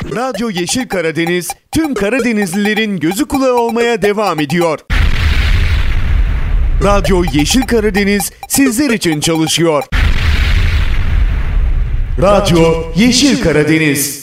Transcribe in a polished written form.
Radyo Yeşil Karadeniz tüm Karadenizlilerin gözü kulağı olmaya devam ediyor. Radyo Yeşil Karadeniz sizler için çalışıyor. Radyo Yeşil Karadeniz.